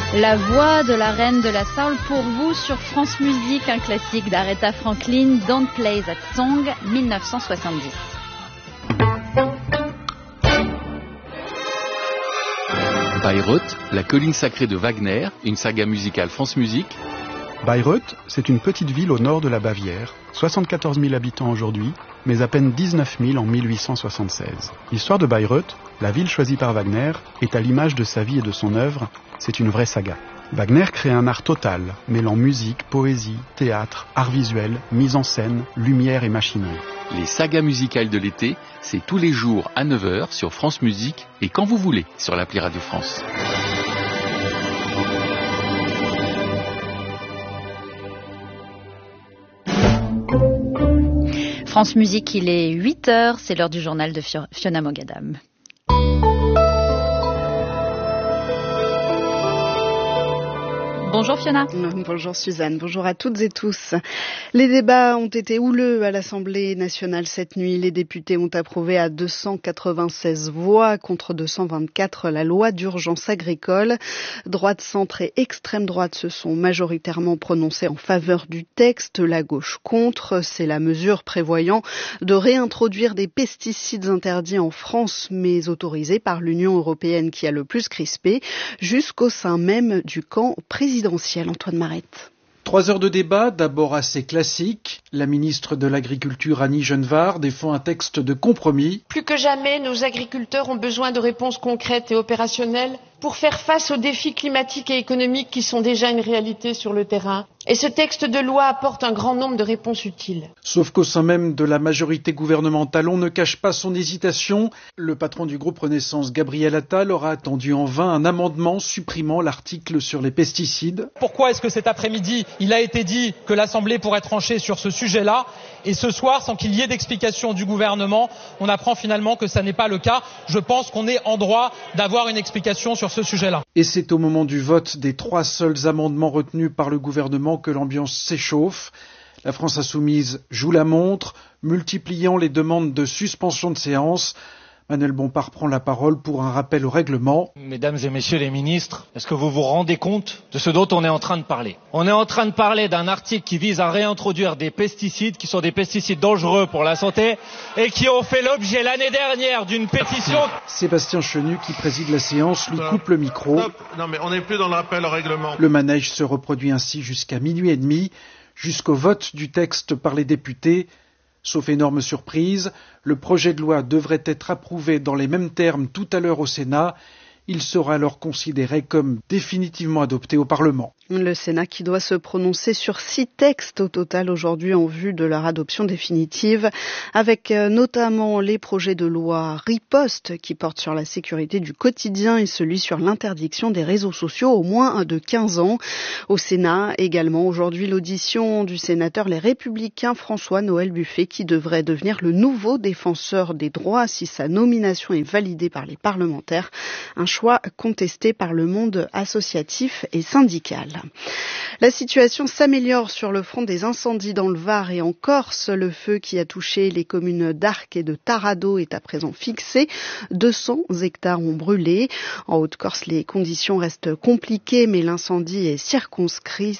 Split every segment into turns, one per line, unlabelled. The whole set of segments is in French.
La voix de la reine de la soul pour vous sur France Musique, un classique d'Aretha Franklin, Don't Play That Song, 1970.
Bayreuth, la colline sacrée de Wagner, une saga musicale France Musique.
Bayreuth, c'est une petite ville au nord de la Bavière, 74 000 habitants aujourd'hui, mais à peine 19 000 en 1876. L'histoire de Bayreuth, la ville choisie par Wagner, est à l'image de sa vie et de son œuvre, c'est une vraie saga. Wagner crée un art total, mêlant musique, poésie, théâtre, art visuel, mise en scène, lumière et machinerie.
Les sagas musicales de l'été, c'est tous les jours à 9h sur France Musique et quand vous voulez sur l'appli Radio France.
France Musique, il est 8h, c'est l'heure du journal de Fiona Mogadam. Bonjour Fiona.
Bonjour Suzanne, bonjour à toutes et tous. Les débats ont été houleux à l'Assemblée nationale cette nuit. Les députés ont approuvé à 296 voix contre 224 la loi d'urgence agricole. Droite, centre et extrême droite se sont majoritairement prononcés en faveur du texte. La gauche contre. C'est la mesure prévoyant de réintroduire des pesticides interdits en France mais autorisés par l'Union européenne qui a le plus crispé jusqu'au sein même du camp présidentiel. Antoine Marette.
3 heures de débat, d'abord assez classique. La ministre de l'Agriculture, Annie Genevard, défend un texte de compromis.
Plus que jamais, nos agriculteurs ont besoin de réponses concrètes et opérationnelles pour faire face aux défis climatiques et économiques qui sont déjà une réalité sur le terrain. Et ce texte de loi apporte un grand nombre de réponses utiles.
Sauf qu'au sein même de la majorité gouvernementale, on ne cache pas son hésitation. Le patron du groupe Renaissance, Gabriel Attal, aura attendu en vain un amendement supprimant l'article sur les pesticides.
Pourquoi est-ce que cet après-midi, il a été dit que l'Assemblée pourrait trancher sur ce sujet-là et ce soir, sans qu'il y ait d'explication du gouvernement, on apprend finalement que ça n'est pas le cas. Je pense qu'on est en droit d'avoir une explication sur ce sujet-là.
Et c'est au moment du vote des 3 seuls amendements retenus par le gouvernement que l'ambiance s'échauffe. La France insoumise joue la montre, multipliant les demandes de suspension de séance. Manuel Bompard prend la parole pour un rappel au règlement.
Mesdames et messieurs les ministres, est-ce que vous vous rendez compte de ce dont on est en train de parler ? On est en train de parler d'un article qui vise à réintroduire des pesticides qui sont des pesticides dangereux pour la santé et qui ont fait l'objet l'année dernière d'une pétition.
Sébastien Chenu, qui préside la séance, lui coupe le micro.
Non mais on n'est plus dans le rappel au règlement.
Le manège se reproduit ainsi jusqu'à minuit et demi, jusqu'au vote du texte par les députés. Sauf énorme surprise, le projet de loi devrait être approuvé dans les mêmes termes tout à l'heure au Sénat. Il sera alors considéré comme définitivement adopté au Parlement.
Le Sénat qui doit se prononcer sur 6 textes au total aujourd'hui en vue de leur adoption définitive, avec notamment les projets de loi Riposte qui portent sur la sécurité du quotidien et celui sur l'interdiction des réseaux sociaux au moins de 15 ans. Au Sénat également aujourd'hui l'audition du sénateur Les Républicains François-Noël Buffet qui devrait devenir le nouveau défenseur des droits si sa nomination est validée par les parlementaires. Un choix contesté par le monde associatif et syndical. La situation s'améliore sur le front des incendies dans le Var et en Corse. Le feu qui a touché les communes d'Arques et de Taranto est à présent fixé. 200 hectares ont brûlé. En Haute-Corse, les conditions restent compliquées, mais l'incendie est circonscrit.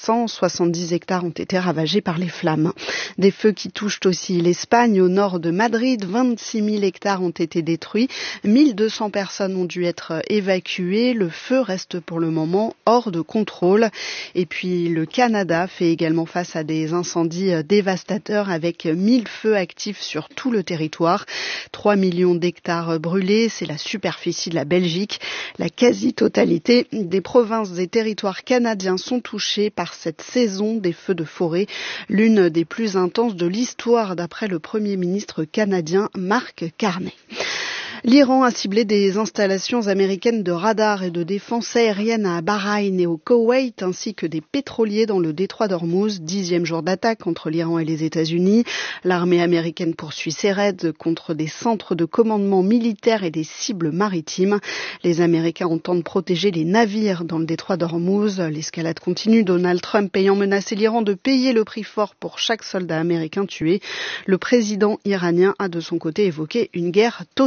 570 hectares ont été ravagés par les flammes. Des feux qui touchent aussi l'Espagne. Au nord de Madrid, 26 000 hectares ont été détruits. 1200 personnes ont dû être évacuées. Le feu reste pour le moment hors de contrôle. Et puis le Canada fait également face à des incendies dévastateurs avec 1000 feux actifs sur tout le territoire. 3 millions d'hectares brûlés, c'est la superficie de la Belgique. La quasi-totalité des provinces et territoires canadiens sont touchés par cette saison des feux de forêt, l'une des plus intenses de l'histoire d'après le Premier ministre canadien Mark Carney. L'Iran a ciblé des installations américaines de radars et de défense aérienne à Bahreïn et au Koweït, ainsi que des pétroliers dans le détroit d'Ormuz. 10e jour d'attaque entre l'Iran et les États-Unis. L'armée américaine poursuit ses raids contre des centres de commandement militaire et des cibles maritimes. Les Américains entendent protéger les navires dans le détroit d'Ormuz. L'escalade continue, Donald Trump ayant menacé l'Iran de payer le prix fort pour chaque soldat américain tué. Le président iranien a de son côté évoqué une guerre totale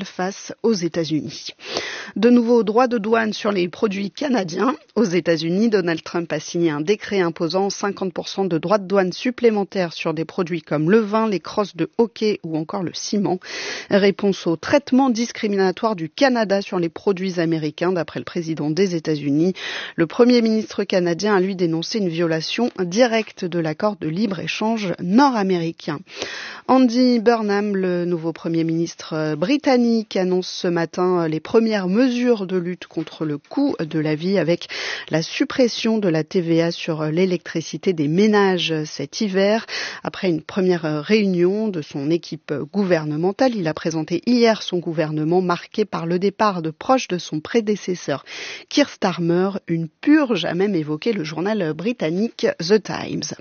face aux États-Unis. De nouveaux droits de douane sur les produits canadiens. Aux États-Unis, Donald Trump a signé un décret imposant 50% de droits de douane supplémentaires sur des produits comme le vin, les crosses de hockey ou encore le ciment. Réponse au traitement discriminatoire du Canada sur les produits américains, d'après le président des États-Unis. Le Premier ministre canadien a lui dénoncé une violation directe de l'accord de libre-échange nord-américain. Andy Burnham, le nouveau Premier ministre britannique, annonce ce matin les premières mesures de lutte contre le coût de la vie avec la suppression de la TVA sur l'électricité des ménages cet hiver. Après une première réunion de son équipe gouvernementale, il a présenté hier son gouvernement marqué par le départ de proches de son prédécesseur Keir Starmer. Une purge a même évoqué le journal britannique The Times.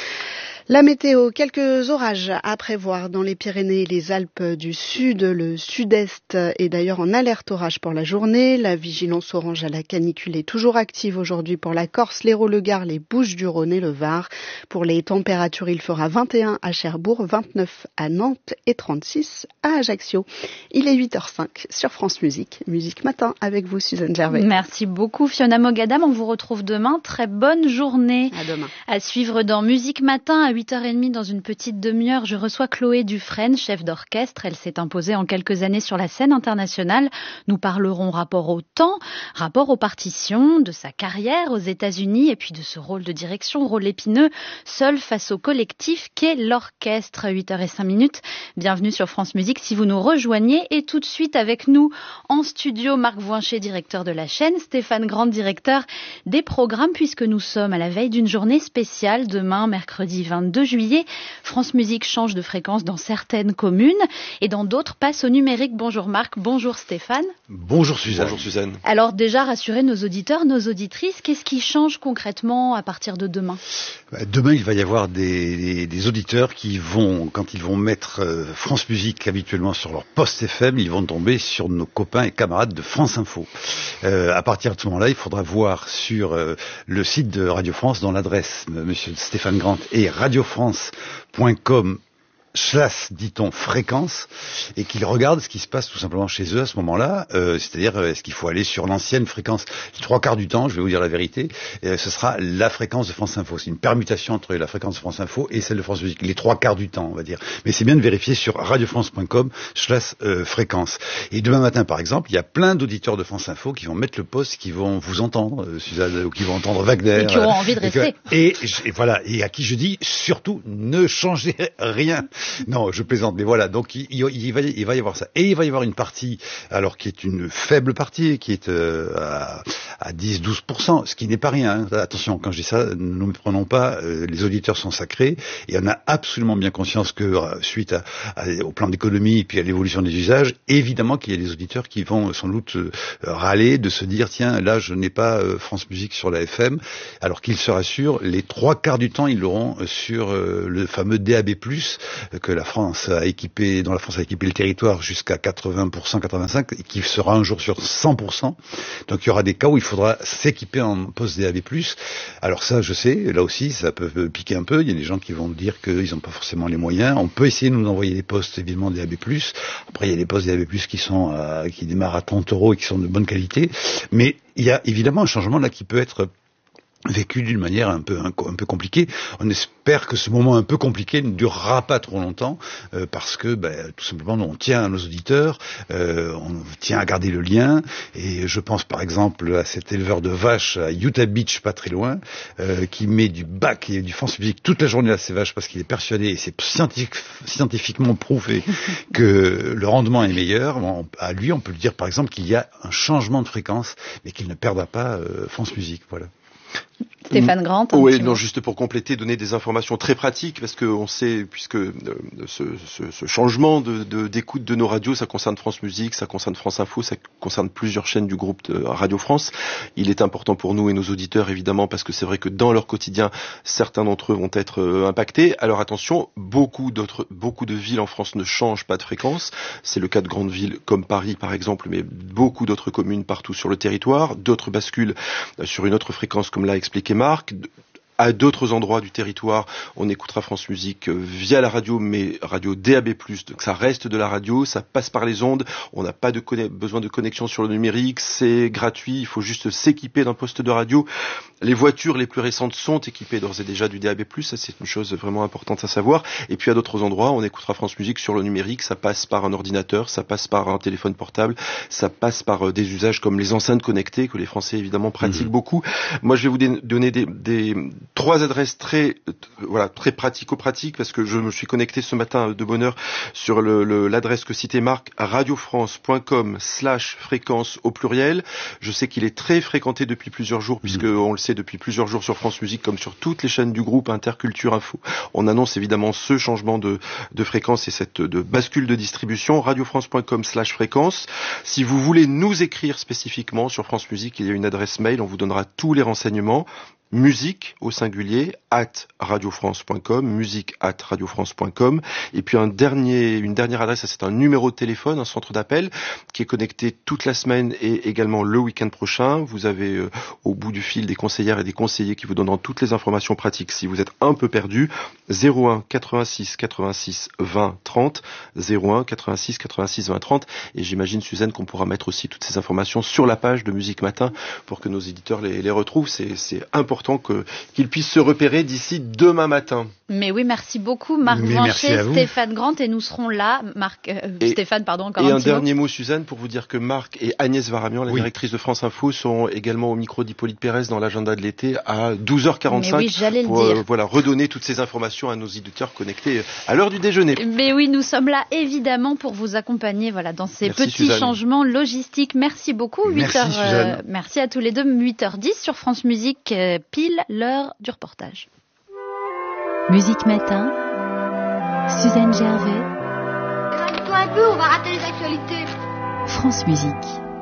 La météo, quelques orages à prévoir dans les Pyrénées et les Alpes du Sud. Le Sud-Est est d'ailleurs en alerte orage pour la journée. La vigilance orange à la canicule est toujours active aujourd'hui pour la Corse, l'Hérault, le Gard, les Bouches-du-Rhône et le Var. Pour les températures, il fera 21 à Cherbourg, 29 à Nantes et 36 à Ajaccio. Il est 8h05 sur France Musique. Musique Matin avec vous, Suzanne Gervais.
Merci beaucoup, Fiona Mogadam. On vous retrouve demain. Très bonne journée.
À demain.
À suivre dans Musique Matin à 8h30 dans une petite demi-heure, je reçois Chloé Dufresne, chef d'orchestre. Elle s'est imposée en quelques années sur la scène internationale. Nous parlerons rapport au temps, rapport aux partitions, de sa carrière aux États-Unis et puis de ce rôle de direction, rôle épineux, seul face au collectif qu'est l'orchestre. 8h05. Bienvenue sur France Musique si vous nous rejoignez. Et tout de suite avec nous en studio, Marc Voincher, directeur de la chaîne, Stéphane Grande, directeur des programmes, puisque nous sommes à la veille d'une journée spéciale. Demain, mercredi 22 juillet, France Musique change de fréquence dans certaines communes et dans d'autres passe au numérique. Bonjour Marc, bonjour Stéphane.
Bonjour Suzanne. Bonjour Suzanne.
Alors déjà, rassurez nos auditeurs, nos auditrices, qu'est-ce qui change concrètement à partir de demain ?
Demain, il va y avoir des auditeurs qui vont, quand ils vont mettre France Musique habituellement sur leur poste FM, ils vont tomber sur nos copains et camarades de France Info. À partir de ce moment-là, il faudra voir sur le site de Radio France, dans l'adresse Monsieur Stéphane Grant et radiofrance.com dit-on fréquence, et qu'ils regardent ce qui se passe tout simplement chez eux à ce moment-là, c'est-à-dire est-ce qu'il faut aller sur l'ancienne fréquence. Les 3/4 du temps, je vais vous dire la vérité, ce sera la fréquence de France Info. C'est une permutation entre la fréquence de France Info et celle de France Musique, les 3/4 du temps, on va dire. Mais c'est bien de vérifier sur radiofrance.com fréquence. Et demain matin, par exemple, il y a plein d'auditeurs de France Info qui vont mettre le poste, qui vont vous entendre, Suzanne, ou qui vont entendre Wagner.
Et qui auront envie de rester.
Et voilà, et à qui je dis, surtout, ne changez rien. Non, je plaisante, mais voilà, donc il va y avoir ça. Et il va y avoir une partie, alors qui est une faible partie, qui est à 10-12%, ce qui n'est pas rien. Hein. Attention, quand je dis ça, ne nous méprenons pas, les auditeurs sont sacrés, et on a absolument bien conscience que, suite au plan d'économie et puis à l'évolution des usages, évidemment qu'il y a des auditeurs qui vont sans doute râler, de se dire, tiens, là je n'ai pas France Musique sur la FM, alors qu'ils se rassurent, les 3/4 du temps, ils l'auront sur le fameux DAB+, que dont la France a équipé le territoire jusqu'à 80%, 85%, et qui sera un jour sur 100%. Donc il y aura des cas où il faudra s'équiper en poste DAB+. Alors ça, je sais, là aussi, ça peut piquer un peu. Il y a des gens qui vont dire qu'ils n'ont pas forcément les moyens. On peut essayer de nous envoyer des postes, évidemment, DAB+. Après, il y a des postes DAB+, qui démarrent à 30 € et qui sont de bonne qualité. Mais il y a évidemment un changement là qui peut être vécu d'une manière un peu compliquée. On espère que ce moment un peu compliqué ne durera pas trop longtemps, parce que tout simplement on tient à nos auditeurs, on tient à garder le lien, et je pense par exemple à cet éleveur de vaches à Utah Beach, pas très loin, qui met du bac et du France Musique toute la journée à ses vaches parce qu'il est persuadé, et c'est scientifiquement prouvé, que le rendement est meilleur. À lui, on peut lui dire par exemple qu'il y a un changement de fréquence, mais qu'il ne perdra pas France Musique. Voilà.
Stéphane Grant.
Oui, non, juste pour compléter, donner des informations très pratiques, parce que on sait, puisque ce changement d'écoute de nos radios, ça concerne France Musique, ça concerne France Info, ça concerne plusieurs chaînes du groupe de Radio France. Il est important pour nous et nos auditeurs, évidemment, parce que c'est vrai que dans leur quotidien, certains d'entre eux vont être impactés. Alors attention, beaucoup de villes en France ne changent pas de fréquence. C'est le cas de grandes villes comme Paris, par exemple, mais beaucoup d'autres communes partout sur le territoire. D'autres basculent sur une autre fréquence, comme l'a expliqué Marc. à d'autres endroits du territoire, on écoutera France Musique via la radio, mais radio DAB+, donc ça reste de la radio, ça passe par les ondes, on n'a pas besoin de connexion sur le numérique, c'est gratuit, il faut juste s'équiper d'un poste de radio. Les voitures les plus récentes sont équipées d'ores et déjà du DAB+, ça c'est une chose vraiment importante à savoir. Et puis à d'autres endroits, on écoutera France Musique sur le numérique, ça passe par un ordinateur, ça passe par un téléphone portable, ça passe par des usages comme les enceintes connectées que les Français évidemment pratiquent beaucoup. Moi je vais vous donner des 3 adresses très pratico-pratiques parce que je me suis connecté ce matin de bonne heure sur l'adresse que citait Marc, radiofrance.com/fréquence au pluriel. Je sais qu'il est très fréquenté depuis plusieurs jours puisque on le sait depuis plusieurs jours sur France Musique comme sur toutes les chaînes du groupe Interculture Info. On annonce évidemment ce changement de fréquence et cette de bascule de distribution, radiofrance.com/fréquence. Si vous voulez nous écrire spécifiquement sur France Musique, il y a une adresse mail, on vous donnera tous les renseignements. Musique au singulier @radiofrance.com, musique@radiofrance.com, et puis une dernière adresse, ça c'est un numéro de téléphone, un centre d'appel qui est connecté toute la semaine et également le week-end prochain. Vous avez au bout du fil des conseillères et des conseillers qui vous donneront toutes les informations pratiques si vous êtes un peu perdu. 01 86 86 20 30, 01 86 86 20 30, et j'imagine Suzanne qu'on pourra mettre aussi toutes ces informations sur la page de Musique Matin pour que nos éditeurs les retrouvent. C'est important qu'ils puissent se repérer d'ici demain matin.
Mais oui, merci beaucoup Marc Blanchet, Stéphane Grant, et nous serons là, Stéphane, pardon, encore un petit mot. Et un dernier mot, Suzanne, pour vous dire que Marc et Agnès Varamian, la directrice de France Info, seront également au micro d'Hippolyte Pérez dans l'agenda de l'été à 12h45 pour redonner toutes ces informations à nos éditeurs connectés à l'heure du déjeuner. Mais oui, nous sommes là évidemment pour vous accompagner dans ces petits changements logistiques. Merci beaucoup. Merci à tous les deux. 8h10 sur France Musique, pile l'heure du reportage.
Musique Matin, Suzanne Gervais.
Rajoute-toi un peu, on va rater les actualités.
France Musique.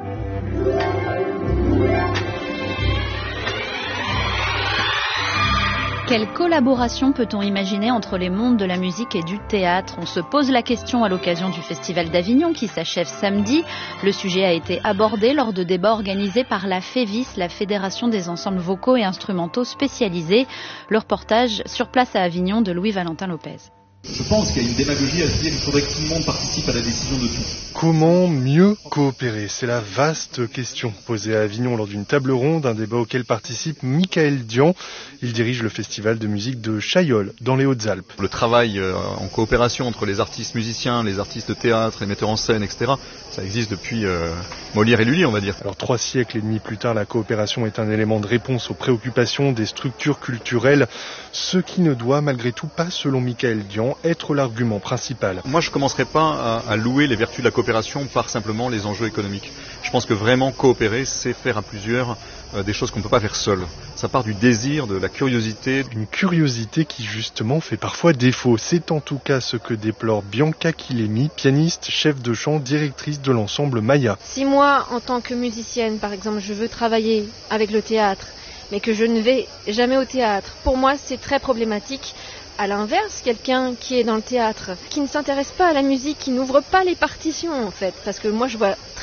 Quelle collaboration peut-on imaginer entre les mondes de la musique et du théâtre ? On se pose la question à l'occasion du Festival d'Avignon qui s'achève samedi. Le sujet a été abordé lors de débats organisés par la FEVIS, la Fédération des ensembles vocaux et instrumentaux spécialisés. Le reportage sur place à Avignon de Louis-Valentin Lopez.
Je pense qu'il y a une démagogie à se dire qu'il faudrait que tout le monde participe à la décision de tout.
Comment mieux coopérer ? C'est la vaste question posée à Avignon lors d'une table ronde, un débat auquel participe Michael Dian. Il dirige le festival de musique de Chaillol, dans les Hautes-Alpes.
Le travail en coopération entre les artistes musiciens, les artistes de théâtre, les metteurs en scène, etc., ça existe depuis Molière et Lully, on va dire.
Alors 3 siècles et demi plus tard, la coopération est un élément de réponse aux préoccupations des structures culturelles, ce qui ne doit malgré tout pas, selon Michael Dian, être l'argument principal.
Moi, je ne commencerai pas à louer les vertus de la coopération par simplement les enjeux économiques. Je pense que vraiment coopérer, c'est faire à plusieurs des choses qu'on ne peut pas faire seul. Ça part du désir, de la curiosité.
Une curiosité qui justement fait parfois défaut. C'est en tout cas ce que déplore Bianca Kilemi, pianiste, chef de chant, directrice de l'ensemble Maya.
Si moi, en tant que musicienne, par exemple, je veux travailler avec le théâtre, mais que je ne vais jamais au théâtre, pour moi c'est très problématique. À l'inverse, quelqu'un qui est dans le théâtre, qui ne s'intéresse pas à la musique, qui n'ouvre pas les partitions en fait, parce que moi je vois